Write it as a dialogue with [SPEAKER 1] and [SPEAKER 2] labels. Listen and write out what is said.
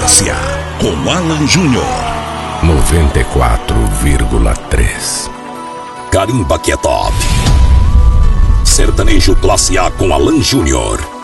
[SPEAKER 1] Galáxia, com Alan Júnior.
[SPEAKER 2] 94,3.
[SPEAKER 1] Carimba que é top. Sertanejo Classe A com Alan Júnior.